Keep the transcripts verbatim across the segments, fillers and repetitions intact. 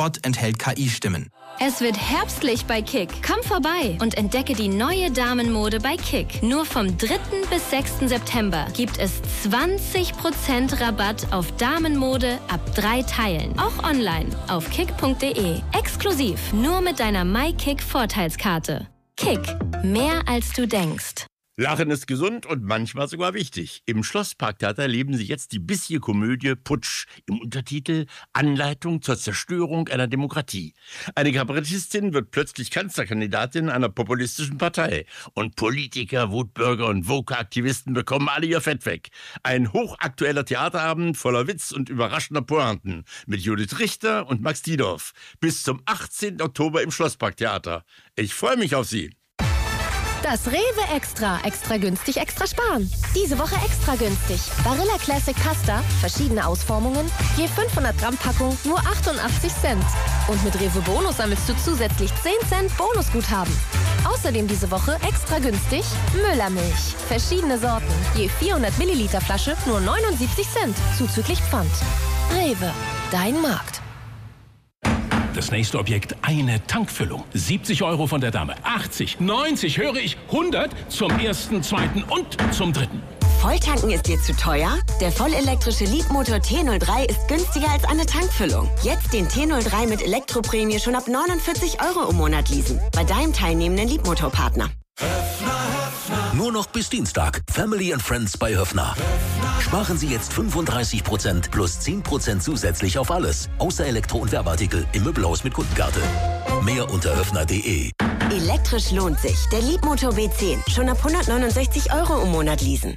Spot enthält K I-Stimmen. Es wird herbstlich bei Kick. Komm vorbei und entdecke die neue Damenmode bei Kick. Nur vom dritten bis sechsten September gibt es zwanzig Prozent Rabatt auf Damenmode ab drei Teilen. Auch online auf kick punkt de. Exklusiv nur mit deiner MyKick-Vorteilskarte. Kick. Mehr als du denkst. Lachen ist gesund und manchmal sogar wichtig. Im Schlossparktheater erleben Sie jetzt die bissige Komödie Putsch im Untertitel Anleitung zur Zerstörung einer Demokratie. Eine Kabarettistin wird plötzlich Kanzlerkandidatin einer populistischen Partei. Und Politiker, Wutbürger und Woke-Aktivisten bekommen alle ihr Fett weg. Ein hochaktueller Theaterabend voller Witz und überraschender Pointen mit Judith Richter und Max Diedorf. Bis zum achtzehnten Oktober im Schlossparktheater. Ich freue mich auf Sie. Das Rewe Extra. Extra günstig, extra sparen. Diese Woche extra günstig. Barilla Classic Pasta, verschiedene Ausformungen, je fünfhundert Gramm Packung, nur achtundachtzig Cent. Und mit Rewe Bonus sammelst du zusätzlich zehn Cent Bonusguthaben. Außerdem diese Woche extra günstig Müllermilch. Verschiedene Sorten, je vierhundert Milliliter Flasche, nur neunundsiebzig Cent, zuzüglich Pfand. Rewe, dein Markt. Das nächste Objekt, eine Tankfüllung. siebzig Euro von der Dame. achtzig, neunzig, höre ich, hundert zum ersten, zweiten und zum dritten. Volltanken ist dir zu teuer? Der vollelektrische Leapmotor T null drei ist günstiger als eine Tankfüllung. Jetzt den T null drei mit Elektroprämie schon ab neunundvierzig Euro im Monat leasen. Bei deinem teilnehmenden Leapmotor-Partner. Nur noch bis Dienstag. Family and Friends bei Höffner. Sparen Sie jetzt fünfunddreißig Prozent plus zehn Prozent zusätzlich auf alles. Außer Elektro- und Werbeartikel im Möbelhaus mit Kundenkarte. Mehr unter höffner punkt de. Elektrisch lohnt sich. Der Leapmotor B zehn. Schon ab hundertneunundsechzig Euro im Monat leasen.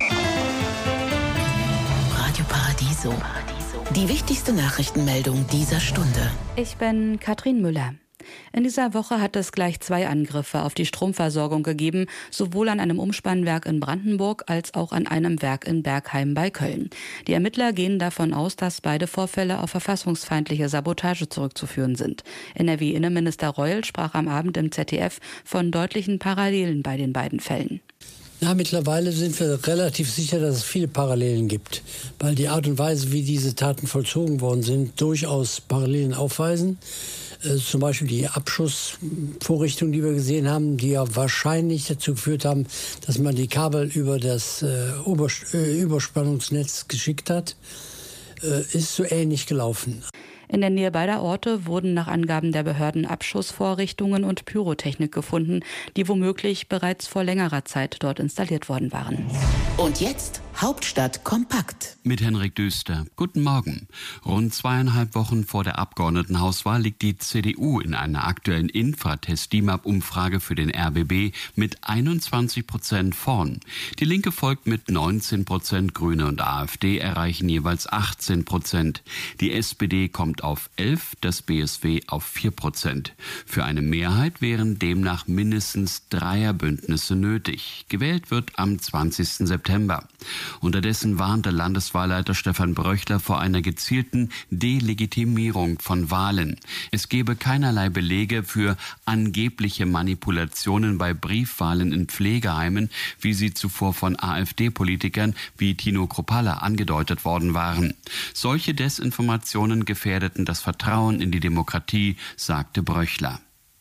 Radio Paradiso. Die wichtigste Nachrichtenmeldung dieser Stunde. Ich bin Katrin Müller. In dieser Woche hat es gleich zwei Angriffe auf die Stromversorgung gegeben, sowohl an einem Umspannwerk in Brandenburg als auch an einem Werk in Bergheim bei Köln. Die Ermittler gehen davon aus, dass beide Vorfälle auf verfassungsfeindliche Sabotage zurückzuführen sind. N R W-Innenminister Reul sprach am Abend im Z D F von deutlichen Parallelen bei den beiden Fällen. Ja, mittlerweile sind wir relativ sicher, dass es viele Parallelen gibt, weil die Art und Weise, wie diese Taten vollzogen worden sind, durchaus Parallelen aufweisen. Äh, zum Beispiel die Abschussvorrichtungen, die wir gesehen haben, die ja wahrscheinlich dazu geführt haben, dass man die Kabel über das äh, Oberst- äh, Überspannungsnetz geschickt hat, äh, ist so ähnlich gelaufen. In der Nähe beider Orte wurden nach Angaben der Behörden Abschussvorrichtungen und Pyrotechnik gefunden, die womöglich bereits vor längerer Zeit dort installiert worden waren. Und jetzt Hauptstadt kompakt. Mit Henrik Düster. Guten Morgen. Rund zweieinhalb Wochen vor der Abgeordnetenhauswahl liegt die C D U in einer aktuellen Infratest-D I M A P-Umfrage für den R B B mit einundzwanzig Prozent vorn. Die Linke folgt mit neunzehn Prozent, Grüne und AfD erreichen jeweils achtzehn Prozent. Die S P D kommt auf elf, das B S W auf vier Prozent. Für eine Mehrheit wären demnach mindestens Dreierbündnisse nötig. Gewählt wird am zwanzigsten September. Unterdessen warnte Landeswahlleiter Stefan Bröchler vor einer gezielten Delegitimierung von Wahlen. Es gebe keinerlei Belege für angebliche Manipulationen bei Briefwahlen in Pflegeheimen, wie sie zuvor von AfD-Politikern wie Tino Kruppalla angedeutet worden waren. Solche Desinformationen gefährdeten das Vertrauen in die Demokratie, sagte Bröchler.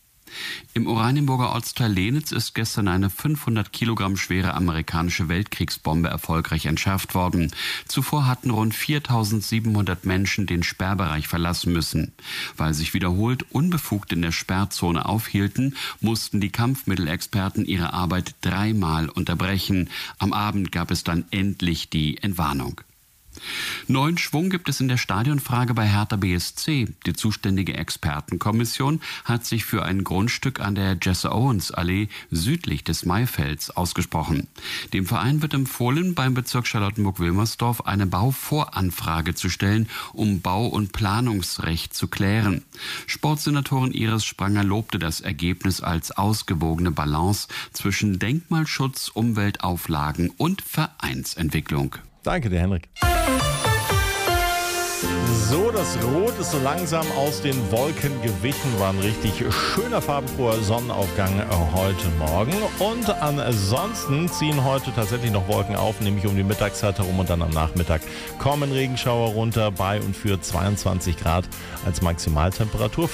Im Oranienburger Ortsteil Lenitz ist gestern eine fünfhundert Kilogramm schwere amerikanische Weltkriegsbombe erfolgreich entschärft worden. Zuvor hatten rund viertausendsiebenhundert Menschen den Sperrbereich verlassen müssen. Weil sich wiederholt unbefugt in der Sperrzone aufhielten, mussten die Kampfmittelexperten ihre Arbeit dreimal unterbrechen. Am Abend gab es dann endlich die Entwarnung. Neuen Schwung gibt es in der Stadionfrage bei Hertha B S C. Die zuständige Expertenkommission hat sich für ein Grundstück an der Jesse-Owens-Allee südlich des Maifelds ausgesprochen. Dem Verein wird empfohlen, beim Bezirk Charlottenburg-Wilmersdorf eine Bauvoranfrage zu stellen, um Bau- und Planungsrecht zu klären. Sportsenatorin Iris Spranger lobte das Ergebnis als ausgewogene Balance zwischen Denkmalschutz, Umweltauflagen und Vereinsentwicklung. Danke dir, Henrik. So, das Rot ist so langsam aus den Wolken gewichen. War ein richtig schöner, farbenfroher Sonnenaufgang heute Morgen. Und ansonsten ziehen heute tatsächlich noch Wolken auf, nämlich um die Mittagszeit herum. Und dann am Nachmittag kommen Regenschauer runter bei und für zweiundzwanzig Grad als Maximaltemperatur.